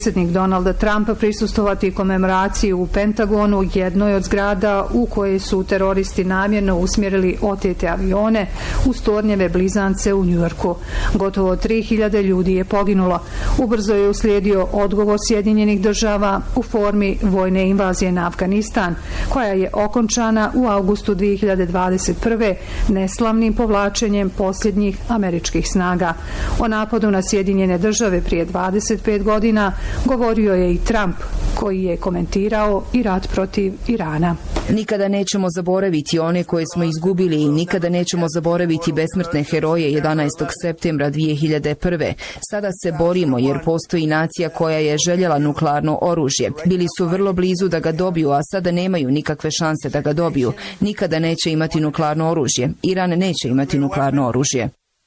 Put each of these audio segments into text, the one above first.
predsjednik Donald Trump prisustvovati komemoraciji u Pentagonu, jednoj od zgrada u kojoj su teroristi namjerno usmjerili otete avione uz tornjeve blizance u Njujorku. Gotovo 3000 ljudi je poginulo. Ubrzo je uslijedio odgovor Sjedinjenih država u formi vojne invazije na Afganistan, koja je okončana u avgustu 2021. neslavnim povlačenjem posljednjih američkih snaga. O napadu na Sjedinjene države prije 25 godina govorio je i Trump, koji je komentirao i rat protiv Irana. Nikada nećemo zaboraviti one koje smo izgubili i nikada nećemo zaboraviti besmrtne heroje 11. septembra 2001. Sada se borimo jer postoji nacija koja je željela nuklearno oružje. Bili su vrlo blizu da ga dobiju, a sada nemaju nikakve šanse da ga dobiju. Nikada neće imati nuklearno oružje. Iran neće imati nuklearno oružje.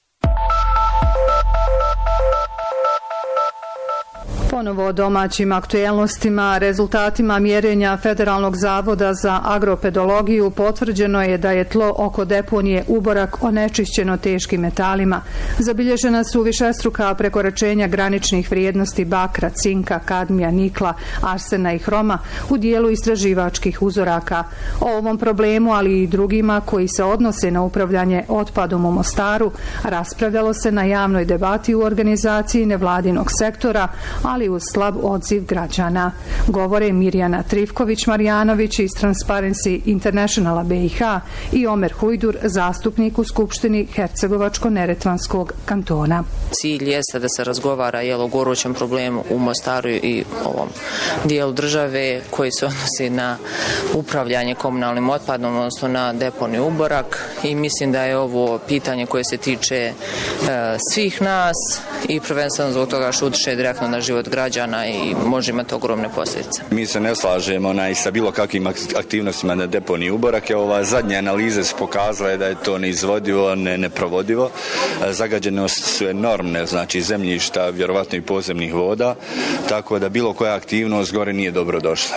Ponovo o domaćim aktuelnostima, rezultatima mjerenja Federalnog zavoda za agropedologiju potvrđeno je da je tlo oko deponije Uborak onečišćeno teškim metalima. Zabilježena su višestruka prekoračenja graničnih vrijednosti bakra, cinka, kadmija, nikla, arsena i hroma u dijelu istraživačkih uzoraka. O ovom problemu, ali i drugima koji se odnose na upravljanje otpadom u Mostaru, raspravljalo se na javnoj debati u organizaciji nevladinog sektora, ali uz slab odziv građana. Govore Mirjana Trifković-Marjanović iz Transparency Internationala BiH i Omer Hujdur, zastupnik u Skupštini Hercegovačko-neretvanskog kantona. Cilj jeste da se razgovara o gorućem problemu u Mostaru i ovom dijelu države koji se odnosi na upravljanje komunalnim otpadom, odnosno na deponiju Uborak, i mislim da je ovo pitanje koje se tiče svih nas i prvenstveno zbog toga što utiče direktno na život građana i može imati ogromne posljedice. Mi se ne slažemo sa bilo kakvim aktivnostima na deponiji Uborak. Zadnje analize su pokazale da je to neizvodivo, neprovodivo. Zagađenost su enormne, znači zemljišta, vjerovatno i podzemnih voda, tako da bilo koja aktivnost gore nije dobro došla.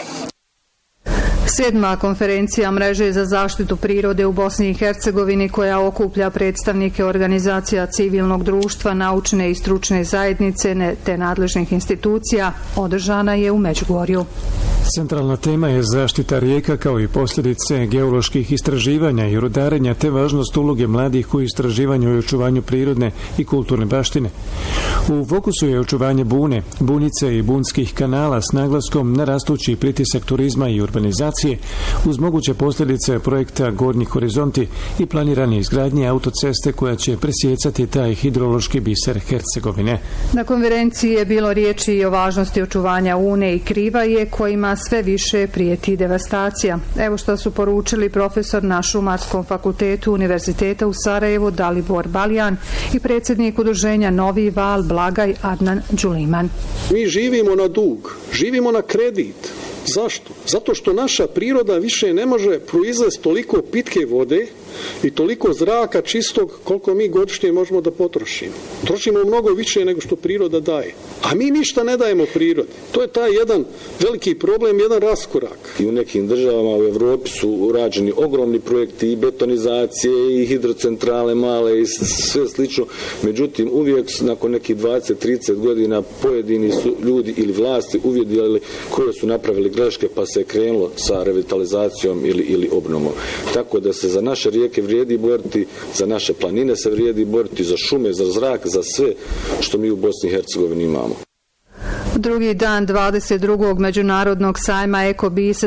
7. konferencija mreže za zaštitu prirode u Bosni i Hercegovini, koja okuplja predstavnike organizacija civilnog društva, naučne i stručne zajednice te nadležnih institucija, održana je u Međugorju. Centralna tema je zaštita rijeka kao i posljedice geoloških istraživanja i rudarenja te važnost uloge mladih u istraživanju i očuvanju prirodne i kulturne baštine. U fokusu je očuvanje bune, bunice i bunskih kanala s naglaskom na rastući pritisak turizma i urbanizacije uz moguće posljedice projekta Gornji horizonti i planirane izgradnje autoceste koja će presjecati taj hidrološki biser Hercegovine. Na konferenciji je bilo riječi i o važnosti očuvanja Une i Krivaje kojima sve više prijeti devastacija. Evo što su poručili profesor na Šumarskom fakultetu Univerziteta u Sarajevu Dalibor Baljan i predsjednik udruženja Novi val Blagaj Adnan Đuliman. Mi živimo na dug, živimo na kredit. Zašto? Zato što naša priroda više ne može proizvesti toliko pitke vode i toliko zraka čistog koliko mi godišnje možemo da potrošimo. Trošimo mnogo više nego što priroda daje. A mi ništa ne dajemo prirodi. To je taj jedan veliki problem, jedan raskorak. I u nekim državama u Evropi su urađeni ogromni projekti i betonizacije i hidrocentrale male i sve slično. Međutim, uvijek nakon nekih 20-30 godina pojedini su ljudi ili vlasti uvidjeli koje su napravili greške pa se je krenulo sa revitalizacijom ili obnovom. Tako da se za naše rijeke vrijedi boriti, za naše planine se vrijedi boriti, za šume, za zrak, za sve što mi u Bosni i Hercegovini imamo. Drugi dan 22. međunarodnog sajma Ekobis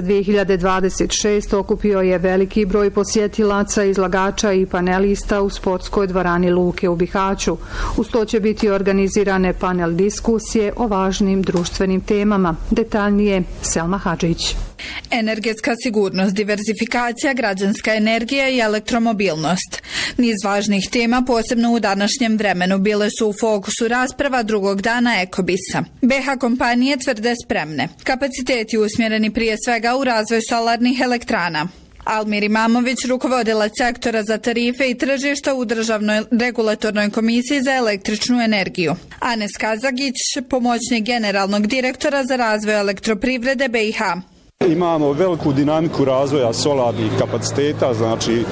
2026 okupio je veliki broj posjetilaca, izlagača i panelista u sportskoj dvorani Luke u Bihaću. Uz to će biti organizirane panel diskusije o važnim društvenim temama. Detaljnije Selma Hadžić. Energetska sigurnost, diverzifikacija, građanska energija i elektromobilnost. Niz važnih tema, posebno u današnjem vremenu, bile su u fokusu rasprava drugog dana Ekobisa. BH kompanije tvrde spremne. Kapaciteti usmjereni prije svega u razvoj solarnih elektrana. Almir Imamović, rukovodilac sektora za tarife i tržišta u Državnoj regulatornoj komisiji za električnu energiju. Anes Kazagić, pomoćnik generalnog direktora za razvoj elektroprivrede BiH. Imamo veliku dinamiku razvoja solarnih kapaciteta, znači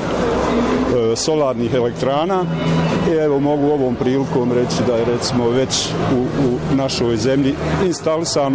solarnih elektrana. I evo mogu ovom prilikom reći da je recimo već u našoj zemlji instalisano